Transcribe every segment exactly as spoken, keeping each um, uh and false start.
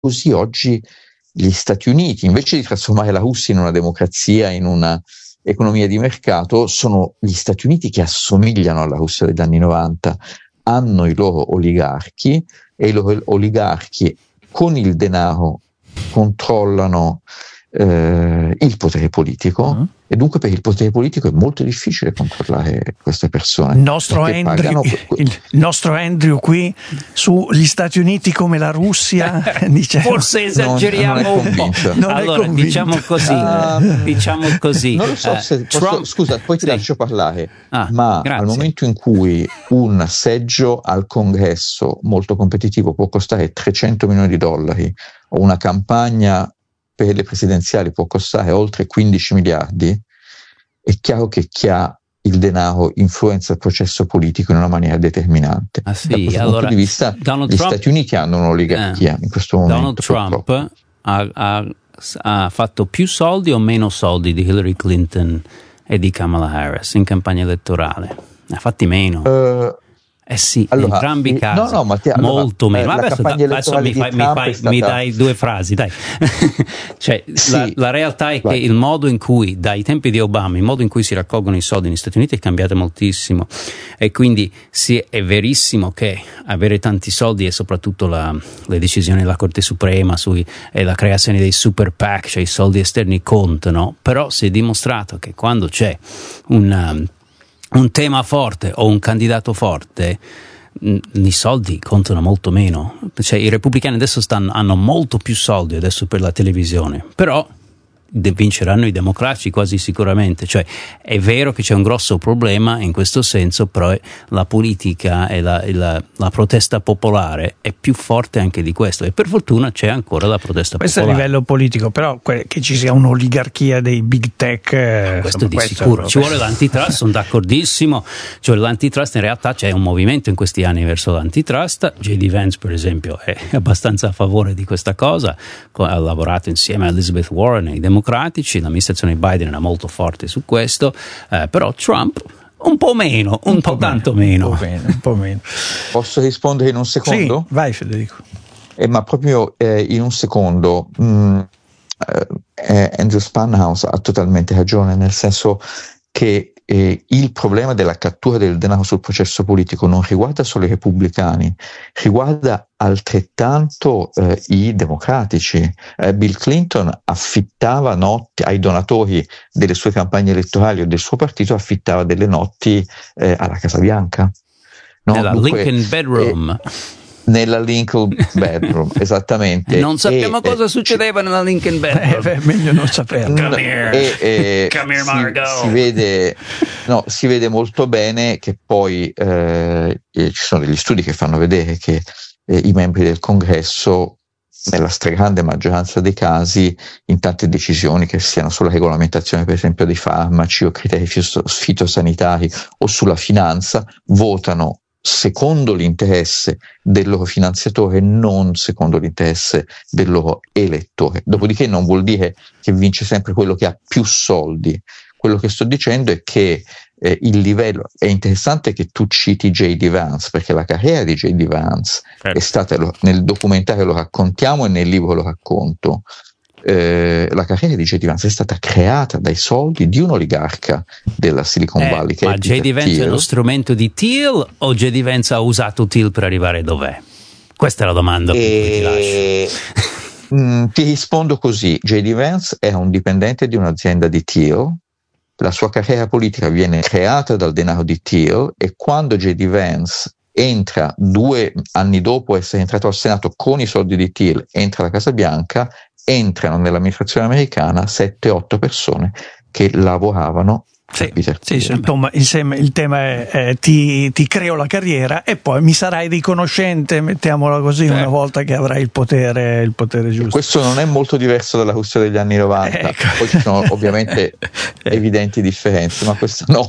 così oggi gli Stati Uniti, invece di trasformare la Russia in una democrazia, in una economia di mercato, sono gli Stati Uniti che assomigliano alla Russia degli anni novanta, hanno i loro oligarchi e i loro oligarchi con il denaro controllano eh, il potere politico, uh-huh. e dunque per il potere politico è molto difficile controllare queste persone. Il nostro, Andrew, pagano... il nostro Andrew qui sugli Stati Uniti come la Russia dice, forse esageriamo non, non un po'. Non allora diciamo così, uh, diciamo così. Non lo so se uh, posso, Trump... scusa, poi ti sì. lascio parlare, ah, ma grazie. Al momento in cui un seggio al Congresso molto competitivo può costare trecento milioni di dollari o una campagna per le presidenziali può costare oltre quindici miliardi, è chiaro che chi ha il denaro influenza il processo politico in una maniera determinante. Ah, sì, da questo allora, punto di vista Donald gli Trump, Stati Uniti hanno un'oligarchia eh, in questo momento. Donald Trump ha, ha, ha fatto più soldi o meno soldi di Hillary Clinton e di Kamala Harris in campagna elettorale? Ha fatti meno. Uh, Eh sì, allora, in entrambi i casi, no, no, ma ti, molto allora, meno. Ma adesso, da, adesso mi, fai, mi, fai, stata... mi dai due frasi, dai. Cioè, sì, la, la realtà è vai. che il modo in cui, dai tempi di Obama, il modo in cui si raccolgono i soldi negli Stati Uniti è cambiato moltissimo, e quindi sì, è verissimo che avere tanti soldi e soprattutto la, le decisioni della Corte Suprema sui, e la creazione dei super PAC, cioè i soldi esterni, contano, però si è dimostrato che quando c'è un un tema forte o un candidato forte, mh, i soldi contano molto meno. Cioè, i repubblicani adesso stanno, hanno molto più soldi adesso per la televisione, però de- vinceranno i democratici quasi sicuramente. Cioè, è vero che c'è un grosso problema in questo senso, però la politica e la, e la, la protesta popolare è più forte anche di questo, e per fortuna c'è ancora la protesta questo popolare. Questo a livello politico, però que- che ci sia un'oligarchia dei big tech, eh, questo insomma, di questo sicuro. Ci vuole l'antitrust, sono d'accordissimo. Cioè, l'antitrust, in realtà c'è un movimento in questi anni verso l'antitrust. J D Vance, per esempio, è abbastanza a favore di questa cosa, ha lavorato insieme a Elizabeth Warren e i democratici. L'amministrazione Biden era molto forte su questo, eh, però Trump un po' meno, un, un po', po' tanto meno. Un po' meno, un po' meno. Posso rispondere in un secondo? Sì, vai Federico. Eh, ma proprio eh, in un secondo, mh, eh, Andrew Spanhouse ha totalmente ragione, nel senso che eh, il problema della cattura del denaro sul processo politico non riguarda solo i repubblicani, riguarda altrettanto eh, i democratici. Eh, Bill Clinton affittava notti ai donatori delle sue campagne elettorali o del suo partito, affittava delle notti eh, alla Casa Bianca. No? Nella Dunque, Lincoln Bedroom. Eh, nella Lincoln Bedroom, esattamente. Non sappiamo e, cosa eh, succedeva nella Lincoln Bedroom. Eh, meglio non saperlo. Come here, e, e Come here Margot. Si, si, vede, no, si vede molto bene che poi eh, ci sono degli studi che fanno vedere che eh, i membri del Congresso, nella stragrande maggioranza dei casi, in tante decisioni che siano sulla regolamentazione per esempio dei farmaci o criteri fitosanitari o sulla finanza, votano secondo l'interesse del loro finanziatore, non secondo l'interesse del loro elettore. Dopodiché non vuol dire che vince sempre quello che ha più soldi. Quello che sto dicendo è che eh, il livello è interessante che tu citi J D Vance, perché la carriera di J D Vance certo. è stata, nel documentario lo raccontiamo e nel libro lo racconto. Eh, la carriera di J D Vance è stata creata dai soldi di un oligarca della Silicon eh, Valley che ma è J D Vance Thiel. È uno strumento di Thiel o J D Vance ha usato Thiel per arrivare dov'è? Questa è la domanda e... ti, mm, ti rispondo così: J D Vance era un dipendente di un'azienda di Thiel, la sua carriera politica viene creata dal denaro di Thiel, e quando J D Vance entra due anni dopo essere entrato al Senato con i soldi di Thiel, entra alla Casa Bianca, entrano nell'amministrazione americana sette otto persone che lavoravano Sì, sì, sì, insomma, insieme il tema è, è ti, ti creo la carriera e poi mi sarai riconoscente, mettiamola così, eh. una volta che avrai il potere, il potere giusto. E questo non è molto diverso dalla Russia degli anni novanta, ecco. Poi ci sono ovviamente evidenti differenze, ma questo no.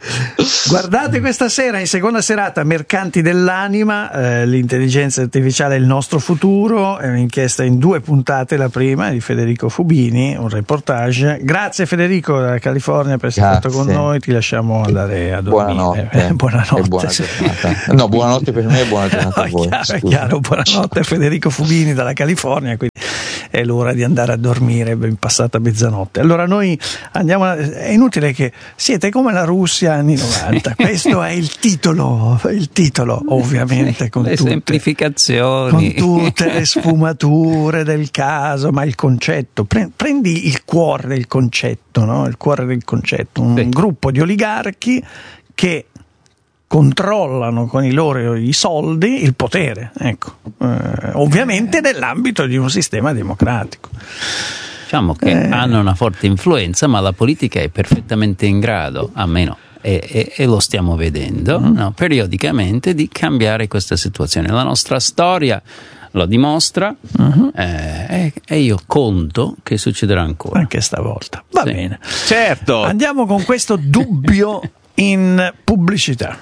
Guardate questa sera in seconda serata Mercanti dell'anima, eh, l'intelligenza artificiale è il nostro futuro, è un'inchiesta in due puntate, la prima di Federico Fubini, un reportage. Grazie Federico dalla California per essere stato con noi, ti lasciamo andare a dormire. Buonanotte. buonanotte. E buona giornata. No, buonanotte per me e buona giornata a voi. Chiaro, chiaro, buonanotte Federico Fubini dalla California, quindi è l'ora di andare a dormire, ben passata mezzanotte. Allora noi andiamo, a, è inutile che siete come la Russia anni novanta, questo è il titolo, il titolo ovviamente con le tutte, semplificazioni, con tutte le sfumature del caso, ma il concetto, prendi il cuore del concetto, no? Il cuore del concetto, un sì. gruppo di oligarchi che controllano con i loro i soldi il potere, ecco, eh, ovviamente nell'ambito di un sistema democratico. Diciamo che eh. hanno una forte influenza, ma la politica è perfettamente in grado, almeno e, e, e lo stiamo vedendo, mm. no, periodicamente, di cambiare questa situazione. La nostra storia lo dimostra, uh-huh. eh, e io conto che succederà ancora. Anche stavolta. Va sì. bene. Certo. Andiamo con questo dubbio in pubblicità.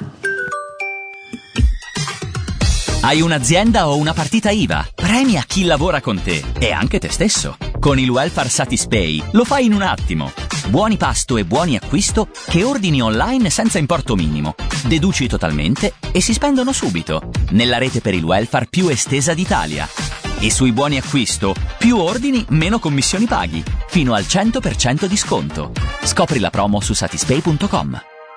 Hai un'azienda o una partita I V A? Premia chi lavora con te e anche te stesso. Con il Welfare Satispay lo fai in un attimo. Buoni pasto e buoni acquisto che ordini online senza importo minimo. Deduci totalmente e si spendono subito. Nella rete per il welfare più estesa d'Italia. E sui buoni acquisto, più ordini, meno commissioni paghi. Fino al cento per cento di sconto. Scopri la promo su satispay punto com.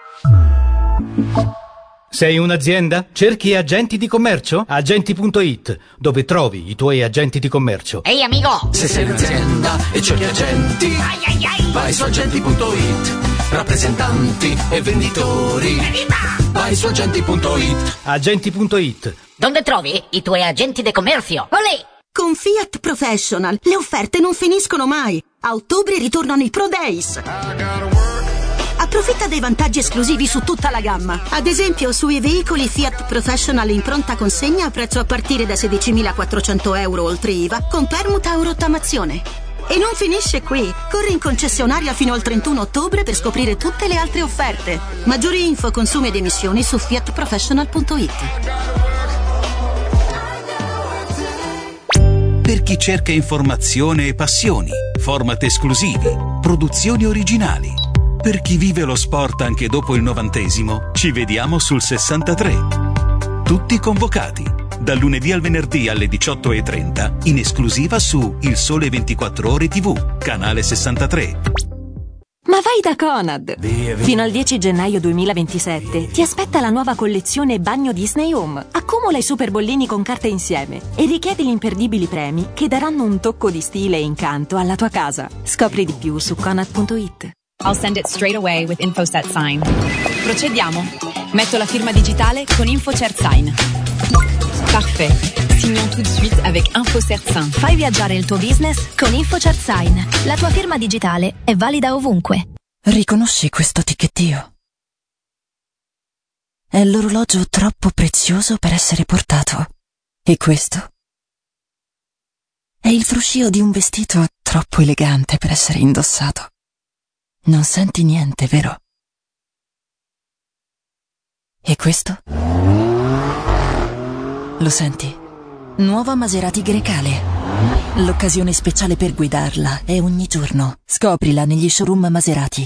Sei un'azienda? Cerchi agenti di commercio? Agenti punto it, dove trovi i tuoi agenti di commercio. Ehi amico! Se sei un'azienda e cerchi agenti, ai ai ai. vai su agenti punto it. Rappresentanti e venditori, Evviva! vai su agenti punto it. Agenti punto it. Dove trovi i tuoi agenti di commercio? Olè! Con Fiat Professional le offerte non finiscono mai. A ottobre ritornano i Pro Days. Approfitta dei vantaggi esclusivi su tutta la gamma. Ad esempio, sui veicoli Fiat Professional in pronta consegna a prezzo a partire da sedicimilaquattrocento euro oltre I V A, con permuta o rottamazione. E non finisce qui. Corri in concessionaria fino al trentuno ottobre per scoprire tutte le altre offerte. Maggiori info, consumi ed emissioni su fiat professional punto it. Per chi cerca informazione e passioni, format esclusivi, produzioni originali. Per chi vive lo sport anche dopo il novantesimo, ci vediamo sul sessantatré. Tutti convocati, dal lunedì al venerdì alle diciotto e trenta, in esclusiva su Il Sole ventiquattro Ore tivù, canale sessantatré. Ma vai da Conad! Fino al dieci gennaio duemilaventisette ti aspetta la nuova collezione Bagno Disney Home. Accumula i super bollini con carta insieme e richiedi gli imperdibili premi che daranno un tocco di stile e incanto alla tua casa. Scopri di più su conad punto it. I'll send it straight away with InfoSet Sign. Procediamo. Metto la firma digitale con InfoCert Sign. Parfait. Signons tout de suite avec InfoCert Sign. Fai viaggiare il tuo business con InfoCert Sign. La tua firma digitale è valida ovunque. Riconosci questo ticchettio? È l'orologio troppo prezioso per essere portato. E questo? È il fruscio di un vestito troppo elegante per essere indossato. Non senti niente, vero? E questo? Lo senti? Nuova Maserati Grecale. L'occasione speciale per guidarla è ogni giorno. Scoprila negli showroom Maserati.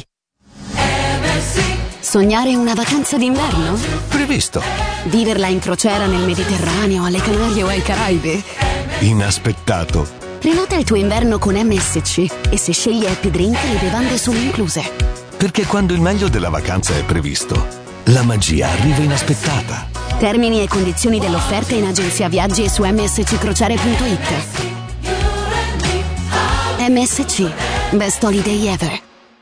Sognare una vacanza d'inverno? Previsto. Viverla in crociera nel Mediterraneo, alle Canarie o ai Caraibi? Inaspettato. Prenota il tuo inverno con M S C e se scegli Happy Drink le bevande sono incluse. Perché quando il meglio della vacanza è previsto, la magia arriva inaspettata. Termini e condizioni dell'offerta in agenzia viaggi e su m s c crociere punto it. M S C, best holiday ever.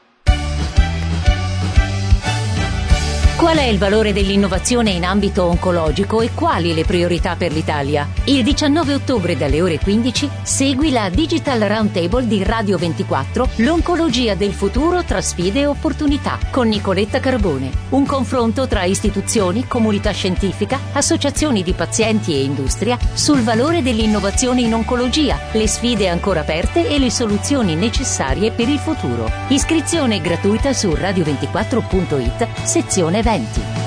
Qual è il valore dell'innovazione in ambito oncologico e quali le priorità per l'Italia? Il diciannove ottobre dalle ore quindici segui la Digital Roundtable di Radio ventiquattro, l'oncologia del futuro tra sfide e opportunità, con Nicoletta Carbone. Un confronto tra istituzioni, comunità scientifica, associazioni di pazienti e industria sul valore dell'innovazione in oncologia, le sfide ancora aperte e le soluzioni necessarie per il futuro. Iscrizione gratuita su radio ventiquattro punto it, sezione eventi.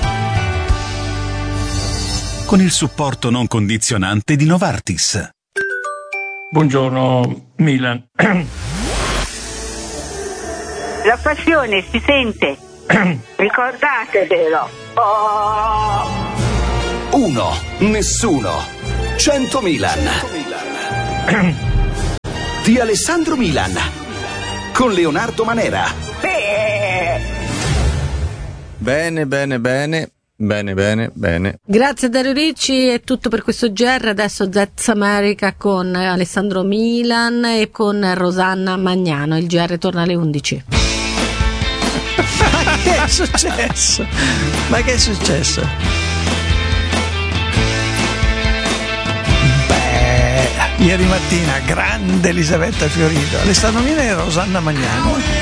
Con il supporto non condizionante di Novartis. Buongiorno Milan. La passione si sente, Ricordatevelo. Oh. Uno, nessuno. cento Milan. Di Alessandro Milan. Con Leonardo Manera. Bene, bene, bene. Bene, bene, bene. Grazie Dario Ricci, è tutto per questo G R. Adesso That's America con Alessandro Milan e con Rosanna Magnano. Il G R torna alle undici. Ma che è successo? Ma che è successo? Beh, ieri mattina grande Elisabetta Fiorito, Alessandro Milan e Rosanna Magnano.